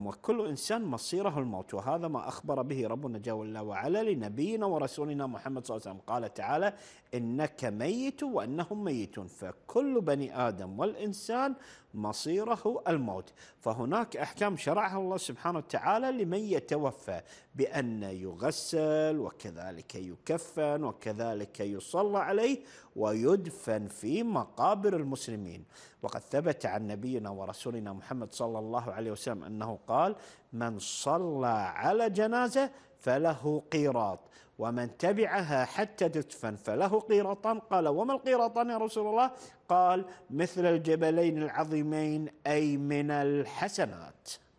وكل إنسان مصيره الموت، وهذا ما أخبر به ربنا جل وعلا لنبينا ورسولنا محمد صلى الله عليه وسلم. قال تعالى: إنك ميت وإنهم ميتون، فكل بني آدم والإنسان مصيره الموت. فهناك أحكام شرعها الله سبحانه وتعالى لمن يتوفى، بأن يغسل وكذلك يكفن وكذلك يصلى عليه ويدفن في مقابر المسلمين. وقد ثبت عن نبينا ورسولنا محمد صلى الله عليه وسلم أنه قال: من صلى على جنازة فله قيراط، ومن تبعها حتى تدفن فله قيراطان. قال: وما القيراطان يا رسول الله؟ قال: مثل الجبلين العظيمين، أي من الحسنات.